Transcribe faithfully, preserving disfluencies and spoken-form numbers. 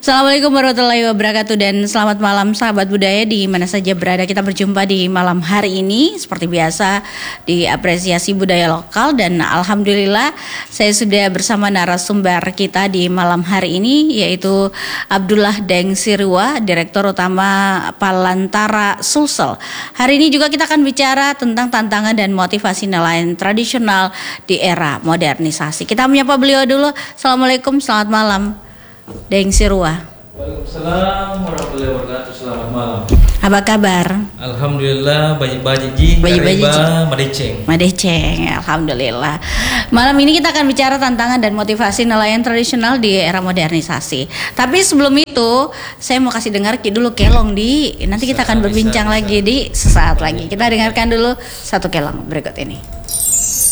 Assalamualaikum warahmatullahi wabarakatuh dan selamat malam sahabat budaya di mana saja berada. Kita berjumpa di malam hari ini seperti biasa di apresiasi budaya lokal dan alhamdulillah saya sudah bersama narasumber kita di malam hari ini yaitu Abdullah Daeng Sirwa, Direktur Utama Palantara Sulsel. Hari ini juga kita akan bicara tentang tantangan dan motivasi nelayan tradisional di era modernisasi. Kita menyapa beliau dulu. Assalamualaikum, selamat malam. Daeng Sirwa. Waalaikumsalam warahmatullahi wabarakatuh. Selamat malam. Apa kabar? Alhamdulillah, baji-baji ji, Baji-baji ji. madeceng. Madeceng, alhamdulillah. Malam ini kita akan bicara tantangan dan motivasi nelayan tradisional di era modernisasi. Tapi sebelum itu, saya mau kasih dengar dulu kelong di. Nanti kita akan berbincang lagi di sesaat lagi. Kita dengarkan dulu satu kelong berikut ini.